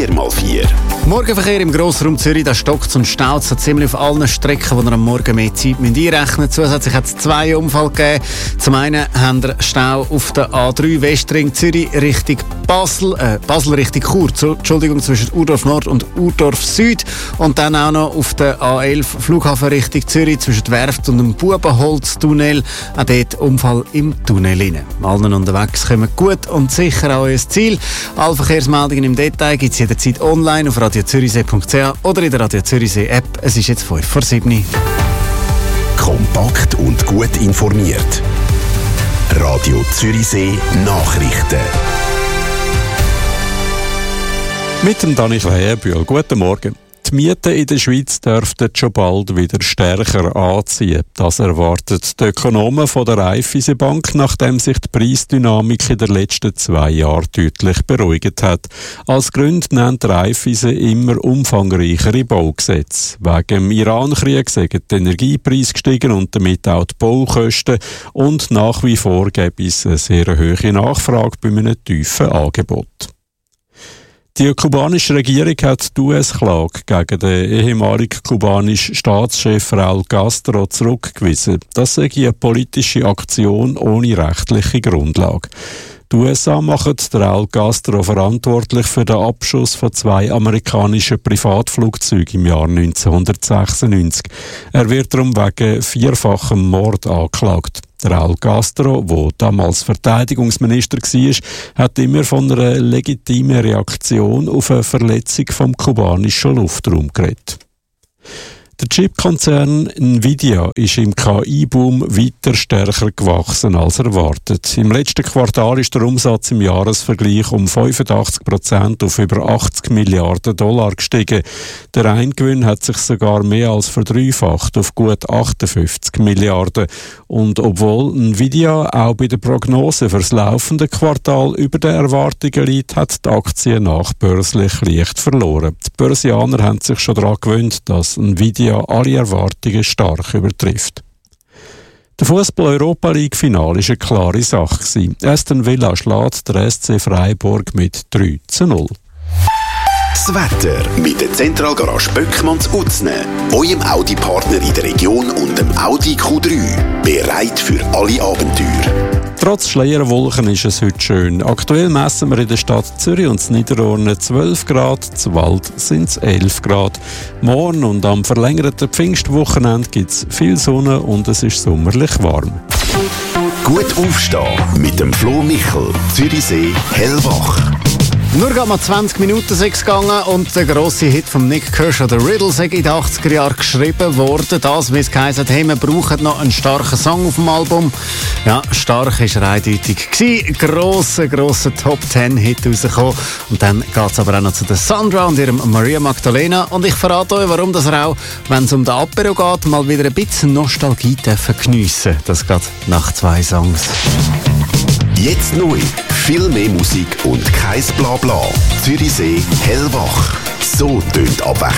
4x4. Morgenverkehr im Grossraum Zürich, da stockt und staut so ziemlich auf allen Strecken, wo ihr am Morgen mehr Zeit einrechnen müsst. Zusätzlich hat es 2 Unfälle gegeben. Zum einen haben wir Stau auf der A3 Westring Zürich Richtung Basel Richtung Chur, Entschuldigung, zwischen Urdorf Nord und Urdorf Süd. Und dann auch noch auf der A11 Flughafen Richtung Zürich zwischen der Werft und dem Bubenholztunnel. Auch dort Unfall im Tunnel rein. Allen unterwegs kommen gut und sicher an euer Ziel. Alle Verkehrsmeldungen im Detail gibt es jederzeit online auf radiozürichsee.ch oder in der Radio Zürichsee App. Es ist jetzt 5 vor 7. Kompakt und gut informiert. Radio Zürichsee Nachrichten. Mit dem Dani Kleienbühl. Guten Morgen. Die Mieten in der Schweiz dürften schon bald wieder stärker anziehen. Das erwartet die Ökonomen von der Raiffeisenbank, nachdem sich die Preisdynamik in den letzten 2 Jahren deutlich beruhigt hat. Als Grund nennt Raiffeisen immer umfangreichere Baugesetze. Wegen dem Iran-Krieg sind die Energiepreise gestiegen und damit auch die Baukosten. Und nach wie vor gäbe es eine sehr hohe Nachfrage bei einem tiefen Angebot. Die kubanische Regierung hat die US-Klage gegen den ehemaligen kubanischen Staatschef Raúl Castro zurückgewiesen. Das sei eine politische Aktion ohne rechtliche Grundlage. Die USA machen Raúl Castro verantwortlich für den Abschuss von 2 amerikanischen Privatflugzeugen im Jahr 1996. Er wird darum wegen 4-fachem Mord angeklagt. Raúl Castro, der damals Verteidigungsminister war, hat immer von einer legitimen Reaktion auf eine Verletzung vom kubanischen Luftraum geredet. Der Chipkonzern Nvidia ist im KI-Boom weiter stärker gewachsen als erwartet. Im letzten Quartal ist der Umsatz im Jahresvergleich um 85% auf über 80 Milliarden Dollar gestiegen. Der Eingewinn hat sich sogar mehr als verdreifacht auf gut 58 Milliarden. Und obwohl Nvidia auch bei der Prognose für das laufende Quartal über den Erwartungen liegt, hat die Aktie nachbörslich leicht verloren. Die Börsianer haben sich schon daran gewöhnt, dass Nvidia alle Erwartungen stark übertrifft. Der Fußball-Europa-League-Final war eine klare Sache. Aston Villa schlägt der SC Freiburg mit 3:0. Das Wetter mit der Zentralgarage Böckmanns Utzne, eurem Audi-Partner in der Region und dem Audi Q3. Bereit für alle Abenteuer. Trotz Schleierwolken ist es heute schön. Aktuell messen wir in der Stadt Zürich und in Niederorne 12 Grad, zu Wald sind es 11 Grad. Morgen und am verlängerten Pfingstwochenende gibt es viel Sonne und es ist sommerlich warm. Gut aufstehen mit dem Flo Michel, Zürichsee hellwach. Nur gerade mal 20 Minuten ist gegangen und der grosse Hit von Nick Kershaw, der Riddle, ist in den 80er Jahren geschrieben worden. Das, wie es geheißen hat, hey, wir brauchen noch einen starken Song auf dem Album. Ja, stark war er eindeutig gewesen. Grosser Top-10-Hit rausgekommen. Und dann geht es aber auch noch zu der Sandra und ihrem Maria Magdalena. Und ich verrate euch, warum das er auch, wenn es um den Apero geht, mal wieder ein bisschen Nostalgie geniessen. Das geht nach 2 Songs. Jetzt neu. Viel mehr Musik und kein Blabla. Zürichsee hellwach. So tönt Abwechslung.